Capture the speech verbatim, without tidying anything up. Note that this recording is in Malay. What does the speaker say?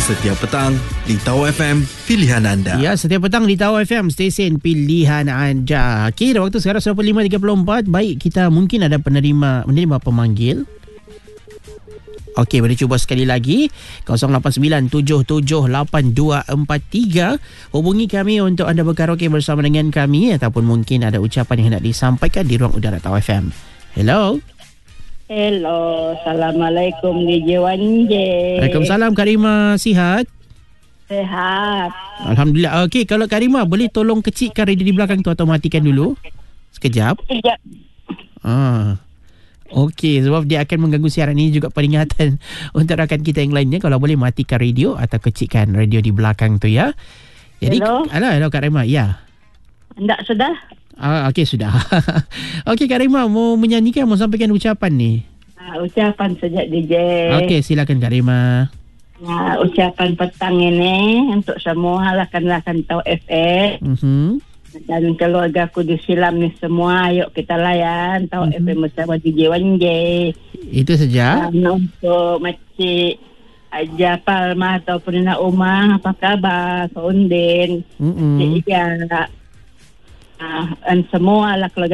Setiap petang di Tau F M, pilihan anda. Ya, setiap petang di Tau F M, stesen pilihan anda. Okey, waktu sekarang dua puluh lima tiga puluh empat. Baik, kita mungkin ada penerima menerima pemanggil. Okey, boleh cuba sekali lagi. kosong lapan sembilan tujuh tujuh lapan dua empat tiga. Hubungi kami untuk anda berkaraoke bersama dengan kami, ataupun mungkin ada ucapan yang hendak disampaikan di ruang udara Tau F M. Hello. Hello, Assalamualaikum D J Wanje. Waalaikumsalam Kak Rima, sihat? Sehat. Alhamdulillah. Okey, kalau Kak Rima boleh tolong kecilkan radio di belakang tu atau matikan dulu. Sekejap. Sekejap. Ah. Okey, sebab dia akan mengganggu siaran ini, juga peringatan untuk rakan kita yang lainnya, kalau boleh matikan radio atau kecilkan radio di belakang tu ya. Jadi, hello. Halo, halo Kak Rima. Ya. Enggak sudah? Ah, okey, sudah. Okey, Kak Rima mau menyanyikan, mau sampaikan ucapan ni. Uh, ucapan sejak D J. Okey, silakan Kak Rima. Uh, ucapan petang ini untuk semua rakan-rakan Tau F M. Mhm. Dan keluarga aku di Silam ni semua, yuk kita layan Tau mm-hmm. F M bersama D J Wanje. Itu saja. Dan untuk Makcik Aja Palma ataupun Nina Umar, apa khabar? Kak Undin, Mm-mm. Cik Ija, uh, dan semua lah keluarga